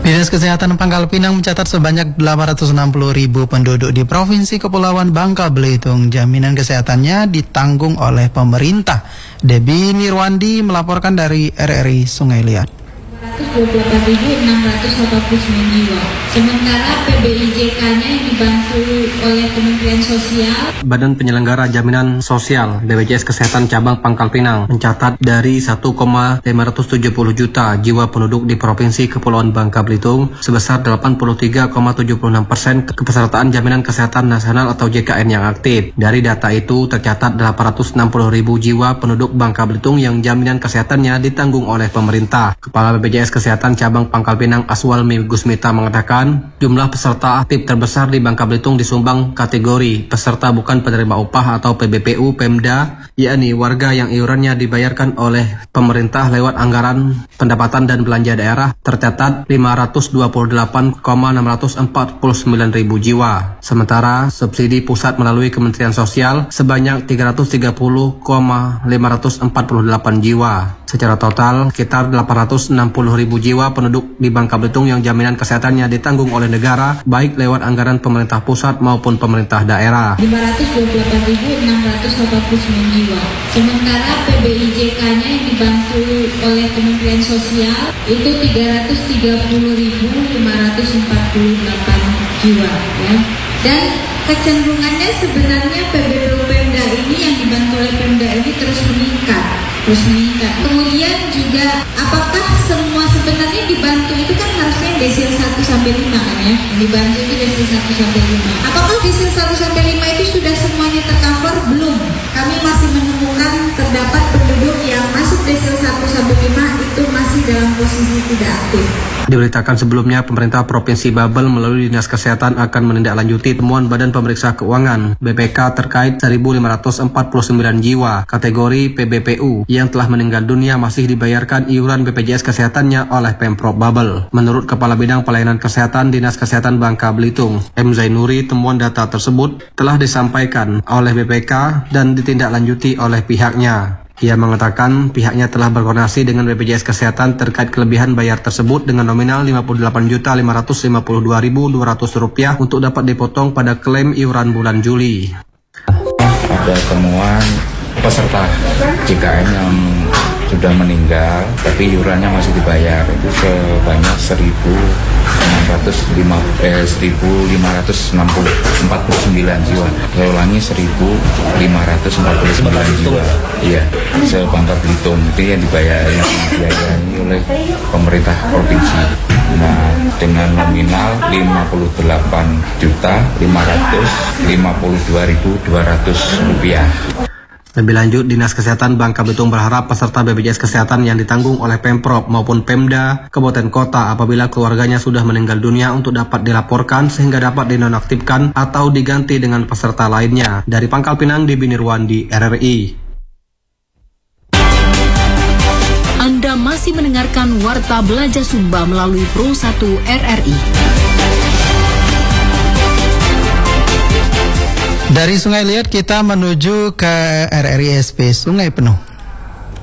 Dinas Kesehatan Pangkal Pinang mencatat sebanyak 860.000 penduduk di Provinsi Kepulauan Bangka Belitung. Jaminan kesehatannya ditanggung oleh pemerintah. Debbie Nirwandi melaporkan dari RRI Sungai Liat. 128.689 jiwa. Sementara PBIJK-nya yang dibantu oleh Kementerian Sosial. Badan Penyelenggara Jaminan Sosial BPJS Kesehatan Cabang Pangkal Pinang mencatat dari 1,570 juta jiwa penduduk di Provinsi Kepulauan Bangka Belitung, sebesar 83,76% kepesertaan Jaminan Kesehatan Nasional atau JKN yang aktif. Dari data itu tercatat 860.000 jiwa penduduk Bangka Belitung yang jaminan kesehatannya ditanggung oleh pemerintah. Kepala BPJS Kesehatan Cabang Pangkal Pinang Aswalmi Gusmita mengatakan jumlah peserta aktif terbesar di Bangka Belitung disumbang kategori peserta bukan penerima upah atau PBPU Pemda, yakni warga yang iurannya dibayarkan oleh pemerintah lewat anggaran pendapatan dan belanja daerah, tercatat 528,649 ribu jiwa. Sementara subsidi pusat melalui Kementerian Sosial sebanyak 330,548 jiwa. Secara total, sekitar 860.000 jiwa penduduk di Bangka Belitung yang jaminan kesehatannya ditanggung oleh negara, baik lewat anggaran pemerintah pusat maupun pemerintah daerah. 528.689 jiwa. Sementara PBIJK-nya yang dibantu oleh Kementerian Sosial itu 330.548 jiwa. Ya. Dan kecenderungannya sebenarnya PBPU Pemda ini yang dibantu oleh Pemda ini terus meningkat. Kemudian juga apakah semua sebenarnya dibantu itu kan harusnya desil 1-5 kan ya. Dibantu itu desil 1-5. Apakah desil 1-5 itu sudah semuanya tercover? Belum. Kami masih menemukan terdapat penduduk yang masuk desil 1-5 itu masih dalam posisi tidak aktif. Diberitakan sebelumnya, pemerintah Provinsi Babel melalui Dinas Kesehatan akan menindaklanjuti temuan Badan Pemeriksa Keuangan BPK terkait 1.549 jiwa kategori PBPU yang telah meninggal dunia masih dibayarkan iuran BPJS Kesehatannya oleh Pemprov Babel. Menurut Kepala Bidang Pelayanan Kesehatan Dinas Kesehatan Bangka Belitung, M. Zainuri, temuan data tersebut telah disampaikan oleh BPK dan ditindaklanjuti oleh pihaknya. Ia mengatakan pihaknya telah berkoordinasi dengan BPJS Kesehatan terkait kelebihan bayar tersebut dengan nominal Rp58.552.200 untuk dapat dipotong pada klaim iuran bulan Juli. Ada temuan peserta JKN yang sudah meninggal tapi iurannya masih dibayar, itu sebanyak 1.549 jiwa. Saya ulangi, 1.549 jiwa. Iya, se-Bangka Belitung itu yang dibayar, yang dibayari oleh pemerintah provinsi. Nah, dengan nominal Rp58.552.200. Lebih lanjut, Dinas Kesehatan Bangka Belitung berharap peserta BPJS Kesehatan yang ditanggung oleh Pemprov maupun Pemda Kabupaten Kota apabila keluarganya sudah meninggal dunia untuk dapat dilaporkan sehingga dapat dinonaktifkan atau diganti dengan peserta lainnya. Dari Pangkal Pinang, Debbie Nirwandi, RRI. Anda masih mendengarkan Warta Belajar Sumba melalui Pro 1 RRI. Dari Sungai Liat kita menuju ke RRI SP Sungai Penuh.